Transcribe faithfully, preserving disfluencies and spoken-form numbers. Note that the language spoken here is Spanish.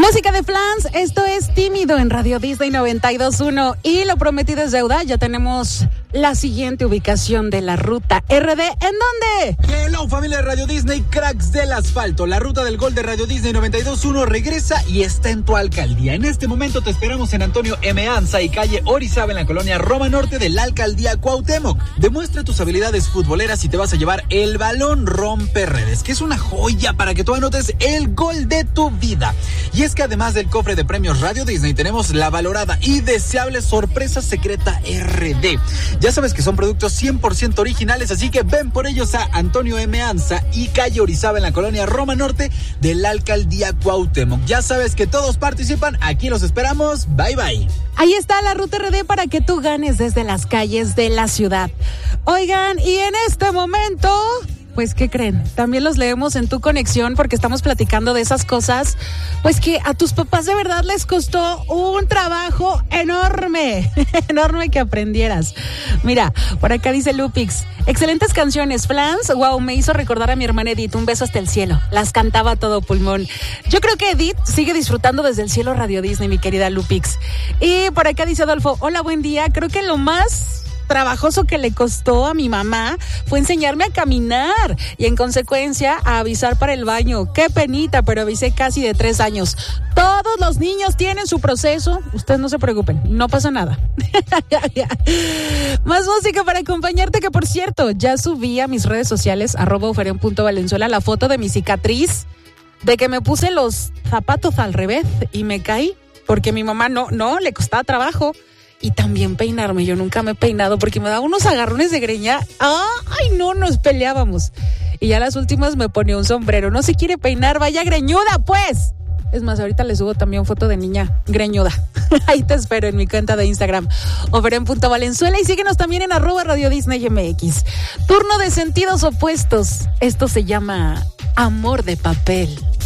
Música de Flans, esto es Tímido en Radio Disney noventa y dos punto uno y lo prometido es deuda. Ya tenemos la siguiente ubicación de la ruta R D. ¿En dónde? Hello, familia de Radio Disney, cracks del asfalto. La ruta del gol de Radio Disney noventa y dos punto uno regresa y está en tu alcaldía. En este momento te esperamos en Antonio M. Anza y calle Orizaba, en la colonia Roma Norte de la alcaldía Cuauhtémoc. Demuestra tus habilidades futboleras y te vas a llevar el balón romperredes, que es una joya para que tú anotes el gol de tu vida. Y es que además del cofre de premios Radio Disney, tenemos la valorada y deseable sorpresa secreta R D. Ya sabes que son productos cien por ciento originales, así que ven por ellos a Antonio M. Anza y calle Orizaba, en la colonia Roma Norte de la alcaldía Cuauhtémoc. Ya sabes que todos participan, aquí los esperamos. Bye bye. Ahí está la ruta R D para que tú ganes desde las calles de la ciudad. Oigan, y en este momento, pues, ¿qué creen? También los leemos en Tu Conexión porque estamos platicando de esas cosas, pues que a tus papás de verdad les costó un trabajo enorme, enorme que aprendieras. Mira, por acá dice Lupix, excelentes canciones, Flans, wow, me hizo recordar a mi hermana Edith, un beso hasta el cielo, las cantaba a todo pulmón. Yo creo que Edith sigue disfrutando desde el cielo Radio Disney, mi querida Lupix. Y por acá dice Adolfo, hola, buen día, creo que lo más trabajoso que le costó a mi mamá fue enseñarme a caminar y en consecuencia a avisar para el baño. Qué penita, pero avisé casi de tres años. Todos los niños tienen su proceso, ustedes no se preocupen, no pasa nada. Más música para acompañarte, que por cierto, ya subí a mis redes sociales, arroba uferen punto valenzuela, la foto de mi cicatriz, de que me puse los zapatos al revés y me caí, porque mi mamá no, no, le costaba trabajo. Y también peinarme, yo nunca me he peinado porque me daba unos agarrones de greña. ¡Ay, no! Nos peleábamos. Y ya las últimas me ponía un sombrero. No se quiere peinar, vaya greñuda, pues. Es más, ahorita le subo también foto de niña greñuda. Ahí te espero en mi cuenta de Instagram, uferen punto valenzuela, y síguenos también en arroba Radio Disney M X. Turno de sentidos opuestos. Esto se llama Amor de Papel.